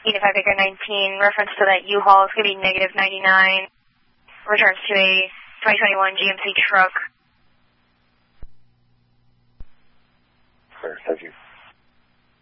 85 Acre 19, reference to that U-Haul is going to be negative 99, returns to a 2021 GMC truck. Clear, thank you.